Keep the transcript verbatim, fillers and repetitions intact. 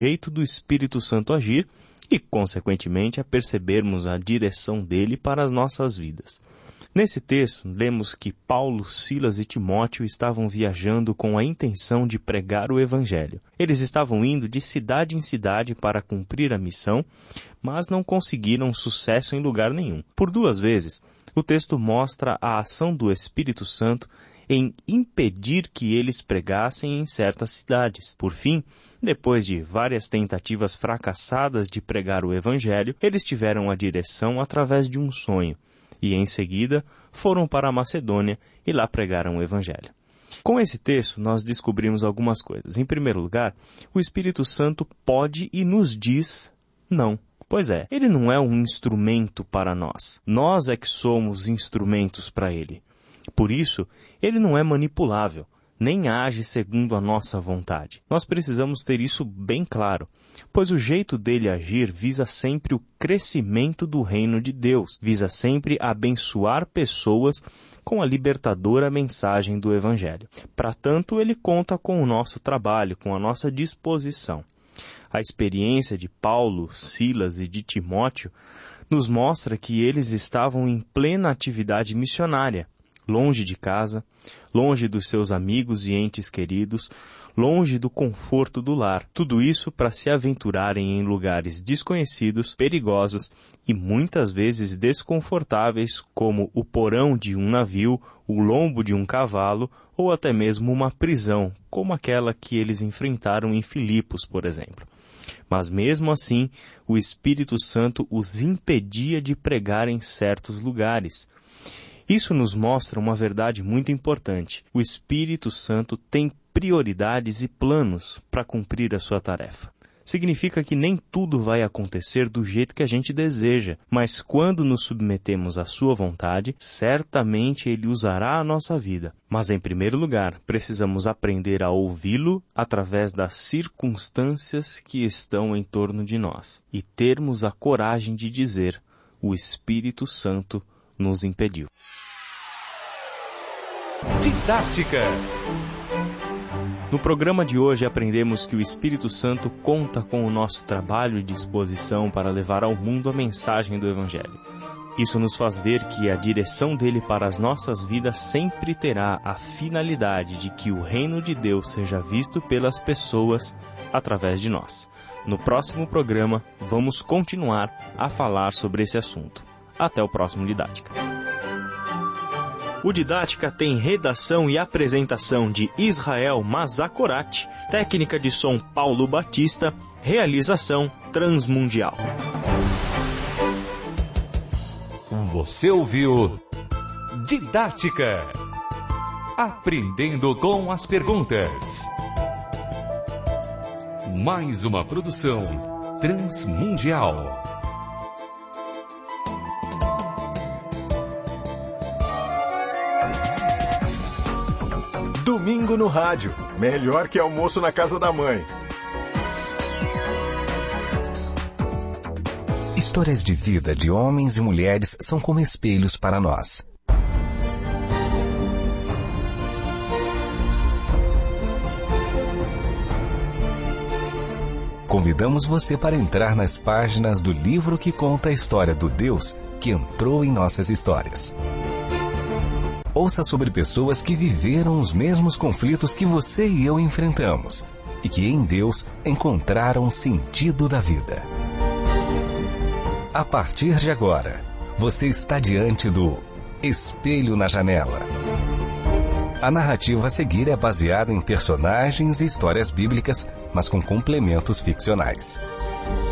jeito do Espírito Santo agir e, consequentemente, a percebermos a direção dele para as nossas vidas. Nesse texto, lemos que Paulo, Silas e Timóteo estavam viajando com a intenção de pregar o Evangelho. Eles estavam indo de cidade em cidade para cumprir a missão, mas não conseguiram sucesso em lugar nenhum. Por duas vezes, o texto mostra a ação do Espírito Santo em impedir que eles pregassem em certas cidades. Por fim, depois de várias tentativas fracassadas de pregar o Evangelho, eles tiveram a direção através de um sonho. E, em seguida, foram para a Macedônia e lá pregaram o Evangelho. Com esse texto, nós descobrimos algumas coisas. Em primeiro lugar, o Espírito Santo pode e nos diz não. Pois é, ele não é um instrumento para nós. Nós é que somos instrumentos para ele. Por isso, ele não é manipulável, nem age segundo a nossa vontade. Nós precisamos ter isso bem claro, pois o jeito dele agir visa sempre o crescimento do reino de Deus, visa sempre abençoar pessoas com a libertadora mensagem do Evangelho. Para tanto, ele conta com o nosso trabalho, com a nossa disposição. A experiência de Paulo, Silas e de Timóteo nos mostra que eles estavam em plena atividade missionária, longe de casa, longe dos seus amigos e entes queridos, longe do conforto do lar. Tudo isso para se aventurarem em lugares desconhecidos, perigosos e muitas vezes desconfortáveis, como o porão de um navio, o lombo de um cavalo ou até mesmo uma prisão, como aquela que eles enfrentaram em Filipos, por exemplo. Mas mesmo assim, o Espírito Santo os impedia de pregar em certos lugares. Isso nos mostra uma verdade muito importante. O Espírito Santo tem prioridades e planos para cumprir a sua tarefa. Significa que nem tudo vai acontecer do jeito que a gente deseja, mas quando nos submetemos à sua vontade, certamente ele usará a nossa vida. Mas em primeiro lugar, precisamos aprender a ouvi-lo através das circunstâncias que estão em torno de nós e termos a coragem de dizer: o Espírito Santo nos impediu. Didática. No programa de hoje aprendemos que o Espírito Santo conta com o nosso trabalho e disposição para levar ao mundo a mensagem do Evangelho. Isso nos faz ver que a direção dele para as nossas vidas sempre terá a finalidade de que o reino de Deus seja visto pelas pessoas através de nós. No próximo programa, vamos continuar a falar sobre esse assunto. Até o próximo Didática. O Didática tem redação e apresentação de Israel Mazakorati, técnica de som Paulo Batista, realização Transmundial. Você ouviu Didática. Aprendendo com as perguntas. Mais uma produção Transmundial. Domingo no rádio. Melhor que almoço na casa da mãe. Histórias de vida de homens e mulheres são como espelhos para nós. Convidamos você para entrar nas páginas do livro que conta a história do Deus que entrou em nossas histórias. Ouça sobre pessoas que viveram os mesmos conflitos que você e eu enfrentamos e que em Deus encontraram o sentido da vida. A partir de agora, você está diante do Espelho na Janela. A narrativa a seguir é baseada em personagens e histórias bíblicas, mas com complementos ficcionais.